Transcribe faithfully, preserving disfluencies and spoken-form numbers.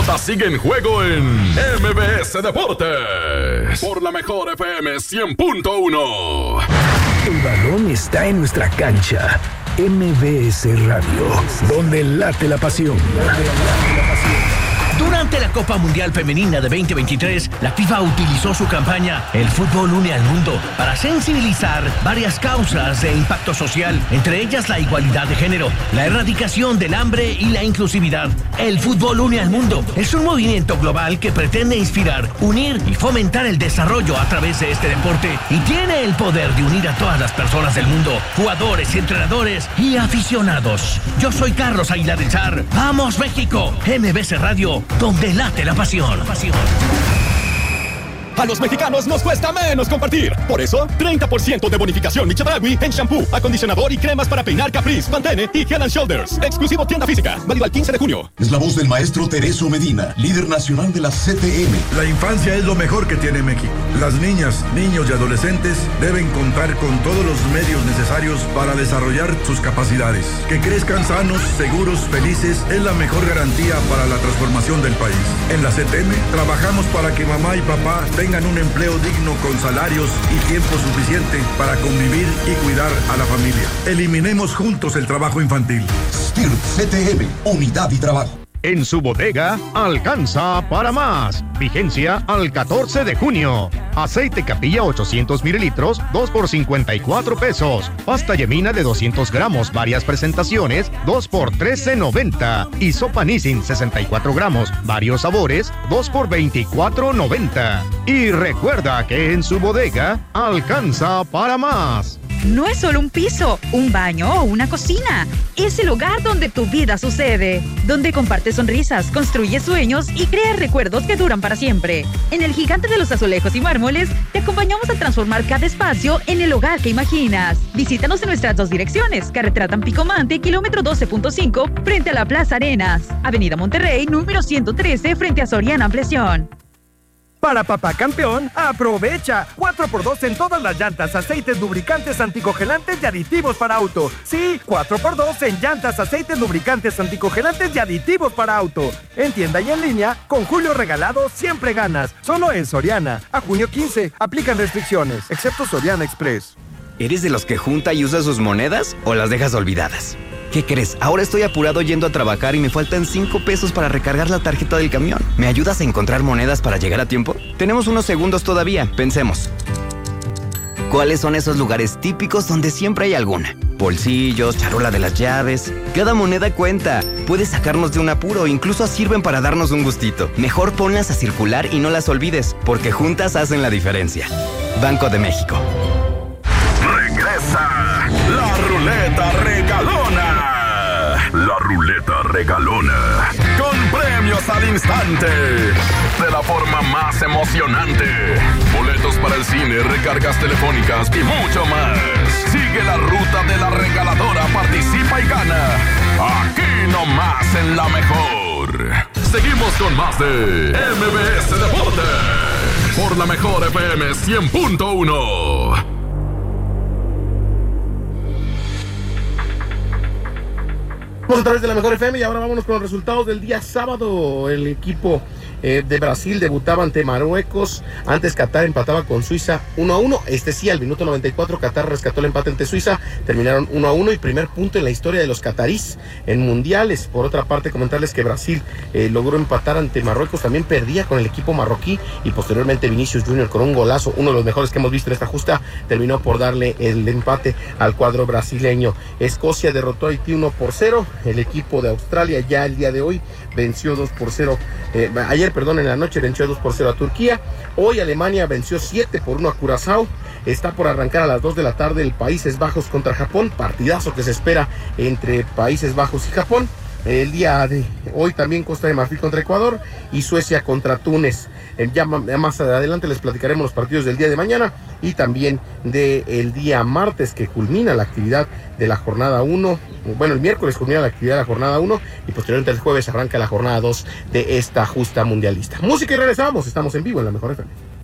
pelota sigue en juego en M V S Deportes. Por la mejor F M cien punto uno. El balón está en nuestra cancha. M V S Radio, donde late la pasión. Durante la Copa Mundial Femenina de veinte veintitrés, la FIFA utilizó su campaña El fútbol une al mundo para sensibilizar varias causas de impacto social, entre ellas la igualdad de género, la erradicación del hambre y la inclusividad. El fútbol une al mundo es un movimiento global que pretende inspirar, unir y fomentar el desarrollo a través de este deporte y tiene el poder de unir a todas las personas del mundo, jugadores, entrenadores y aficionados. Yo soy Carlos Aguilar del Zar. ¡Vamos México! M V S Radio, donde late la pasión. pasión. A los mexicanos nos cuesta menos compartir. Por eso, treinta por ciento de bonificación Chedraui en shampoo, acondicionador y cremas para peinar Caprice, Pantene y Head and Shoulders. Exclusivo tienda física. Válido al quince de junio. Es la voz del maestro Tereso Medina, líder nacional de la C T M. La infancia es lo mejor que tiene México. Las niñas, niños y adolescentes deben contar con todos los medios necesarios para desarrollar sus capacidades. Que crezcan sanos, seguros, felices es la mejor garantía para la transformación del país. En la C T M trabajamos para que mamá y papá tengan tengan un empleo digno con salarios y tiempo suficiente para convivir y cuidar a la familia. Eliminemos juntos el trabajo infantil. S T I R C T M, Unidad y Trabajo. En su bodega, alcanza para más. Vigencia al catorce de junio. Aceite Capilla ochocientos mililitros, dos por cincuenta y cuatro pesos. Pasta Yemina de doscientos gramos, varias presentaciones, dos por trece noventa. Y sopa Nissin sesenta y cuatro gramos, varios sabores, dos por veinticuatro noventa. Y recuerda que en su bodega, alcanza para más. No es solo un piso, un baño o una cocina. Es el hogar donde tu vida sucede, donde compartes sonrisas, construyes sueños y creas recuerdos que duran para siempre. En el Gigante de los Azulejos y Mármoles, te acompañamos a transformar cada espacio en el hogar que imaginas. Visítanos en nuestras dos direcciones, carretera Tampico-Mante, kilómetro doce punto cinco, frente a la Plaza Arenas. Avenida Monterrey, número ciento trece, frente a Soriana Ampliación. Para Papá Campeón, aprovecha cuatro por dos en todas las llantas, aceites, lubricantes, anticongelantes y aditivos para auto. Sí, cuatro por dos en llantas, aceites, lubricantes, anticongelantes y aditivos para auto. En tienda y en línea, con Julio Regalado siempre ganas. Solo en Soriana. A junio quince, aplican restricciones, excepto Soriana Express. ¿Eres de los que junta y usa sus monedas o las dejas olvidadas? ¿Qué crees? Ahora estoy apurado yendo a trabajar y me faltan cinco pesos para recargar la tarjeta del camión. ¿Me ayudas a encontrar monedas para llegar a tiempo? Tenemos unos segundos todavía, pensemos. ¿Cuáles son esos lugares típicos donde siempre hay alguna? Bolsillos, charola de las llaves. Cada moneda cuenta. Puedes sacarnos de un apuro, incluso sirven para darnos un gustito. Mejor ponlas a circular y no las olvides, porque juntas hacen la diferencia. Banco de México. Regresa la ruleta regalona. La ruleta regalona. Con premios al instante. De la forma más emocionante. Boletos para el cine, recargas telefónicas y mucho más. Sigue la ruta de la regaladora, participa y gana. Aquí nomás en La Mejor. Seguimos con más de M V S Deportes. Por La Mejor F M cien punto uno. Vamos a través de La Mejor F M y ahora vámonos con los resultados del día sábado. El equipo eh, de Brasil debutaba ante Marruecos. Antes Qatar empataba con Suiza uno a uno. Este sí, al minuto noventa y cuatro Qatar rescató el empate ante Suiza. Terminaron uno a uno y primer punto en la historia de los catarís en mundiales. Por otra parte, comentarles que Brasil eh, logró empatar ante Marruecos. También perdía con el equipo marroquí y posteriormente Vinicius Junior con un golazo, uno de los mejores que hemos visto en esta justa, terminó por darle el empate al cuadro brasileño. Escocia derrotó a Haití uno por cero. El equipo de Australia ya el día de hoy venció dos por cero, eh, ayer perdón, en la noche venció dos por cero a Turquía. Hoy Alemania venció siete por uno a Curazao. Está por arrancar a las dos de la tarde el Países Bajos contra Japón, partidazo que se espera entre Países Bajos y Japón. El día de hoy también Costa de Marfil contra Ecuador y Suecia contra Túnez. Ya más adelante les platicaremos los partidos del día de mañana y también del día martes, que culmina la actividad de la jornada uno. Bueno, el miércoles culmina la actividad de la jornada uno y posteriormente el jueves arranca la jornada dos de esta justa mundialista. Música y regresamos, estamos en vivo en La Mejor F M.